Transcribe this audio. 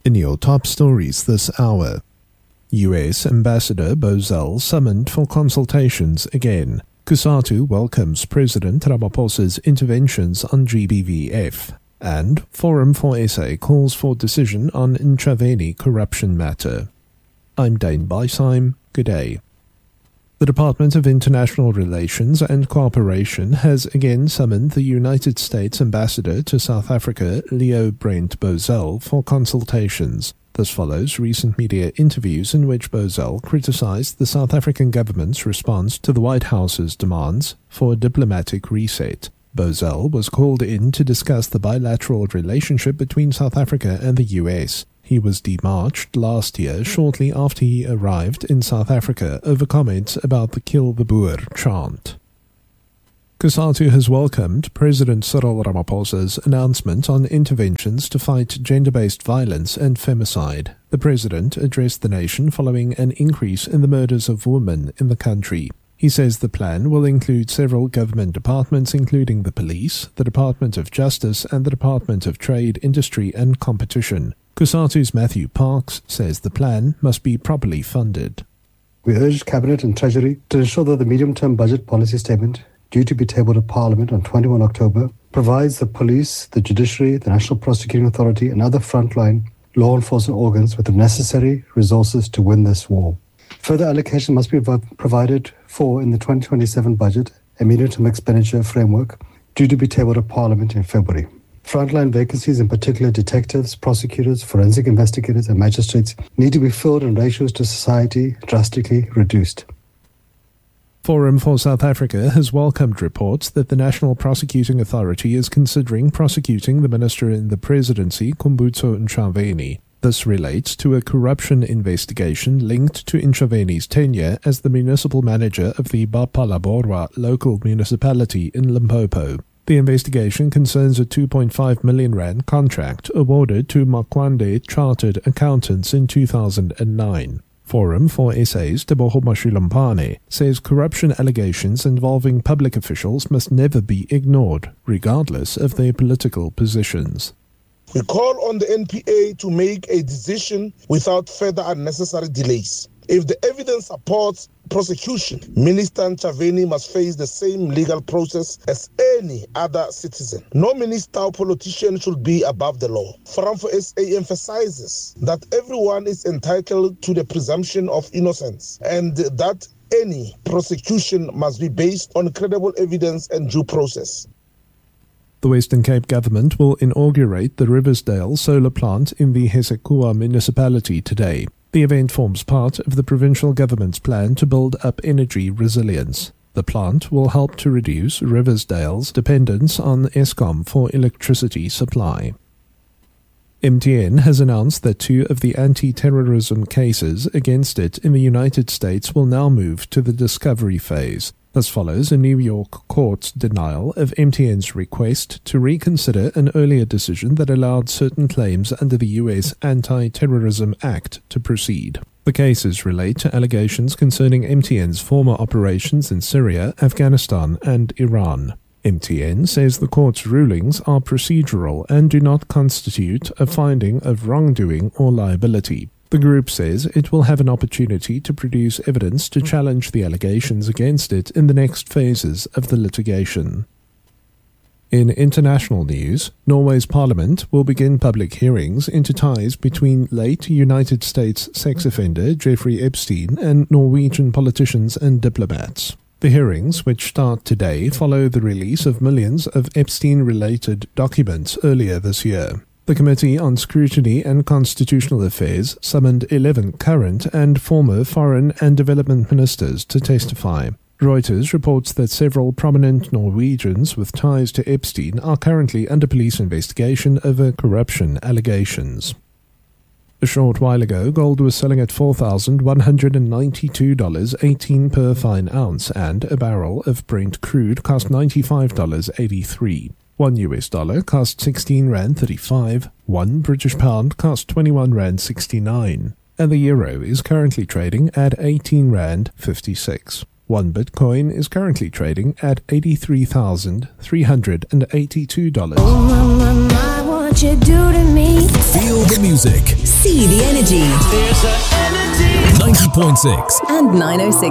In your top stories this hour, U.S. Ambassador Bozell summoned for consultations again. COSATU welcomes President Ramaphosa's interventions on GBVF. And Forum for SA calls for decision on Ntshavheni corruption matter. I'm Dane Beisheim. Good day. The Department of International Relations and Cooperation has again summoned the United States Ambassador to South Africa, Leo Brent Bozell, for consultations. This follows recent media interviews in which Bozell criticized the South African government's response to the White House's demands for a diplomatic reset. Bozell was called in to discuss the bilateral relationship between South Africa and the U.S. He was demarched last year shortly after he arrived in South Africa over comments about the Kill the Boer chant. COSATU has welcomed President Cyril Ramaphosa's announcement on interventions to fight gender-based violence and femicide. The president addressed the nation following an increase in the murders of women in the country. He says the plan will include several government departments, including the police, the Department of Justice, and the Department of Trade, Industry and Competition. COSATU's Matthew Parks says the plan must be properly funded. We urge Cabinet and Treasury to ensure that the medium-term budget policy statement, due to be tabled at Parliament on 21 October, provides the police, the judiciary, the National Prosecuting Authority and other frontline law enforcement organs with the necessary resources to win this war. Further allocation must be provided for in the 2027 budget, a medium-term expenditure framework, due to be tabled at Parliament in February. Frontline vacancies, in particular detectives, prosecutors, forensic investigators and magistrates, need to be filled and ratios to society drastically reduced. Forum for South Africa has welcomed reports that the National Prosecuting Authority is considering prosecuting the minister in the presidency, Kumbutso Ntshavheni. This relates to a corruption investigation linked to Ntshavheni's tenure as the municipal manager of the Bapalaborwa local municipality in Limpopo. The investigation concerns a 2.5 million rand contract awarded to Makwande Chartered Accountants in 2009. Forum for SA's Tebogo Mashilampane says corruption allegations involving public officials must never be ignored, regardless of their political positions. We call on the NPA to make a decision without further unnecessary delays. If the evidence supports prosecution, Minister Ntshavheni must face the same legal process as any other citizen. No minister or politician should be above the law. Forum for SA emphasizes that everyone is entitled to the presumption of innocence and that any prosecution must be based on credible evidence and due process. The Western Cape government will inaugurate the Riversdale solar plant in the Hesekua municipality today. The event forms part of the provincial government's plan to build up energy resilience. The plant will help to reduce Riversdale's dependence on Eskom for electricity supply. MTN has announced that 2 of the anti-terrorism cases against it in the United States will now move to the discovery phase. This follows a New York court's denial of MTN's request to reconsider an earlier decision that allowed certain claims under the U.S. Anti-Terrorism Act to proceed. The cases relate to allegations concerning MTN's former operations in Syria, Afghanistan, and Iran. MTN says the court's rulings are procedural and do not constitute a finding of wrongdoing or liability. The group says it will have an opportunity to produce evidence to challenge the allegations against it in the next phases of the litigation. In international news, Norway's parliament will begin public hearings into ties between late United States sex offender Jeffrey Epstein and Norwegian politicians and diplomats. The hearings, which start today, follow the release of millions of Epstein-related documents earlier this year. The Committee on Scrutiny and Constitutional Affairs summoned 11 current and former foreign and development ministers to testify. Reuters reports that several prominent Norwegians with ties to Epstein are currently under police investigation over corruption allegations. A short while ago, gold was selling at $4,192.18 per fine ounce, and a barrel of Brent crude cost $95.83. $1 cost 16 Rand 35, £1 cost 21 Rand 69, and the euro is currently trading at 18 Rand 56. One Bitcoin is currently trading at $83,382. Oh, my, what you do to me? Feel the music. The Energy. 90.6 and 906